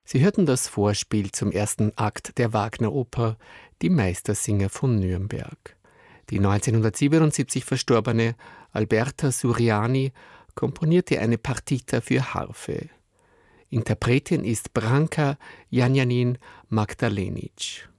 Sie hörten das Vorspiel zum ersten Akt der Wagner-Oper »Die Meistersinger von Nürnberg«. Die 1977 verstorbene Alberta Suriani komponierte eine Partita für Harfe. Interpretin ist Branka Janjanin Magdalenic.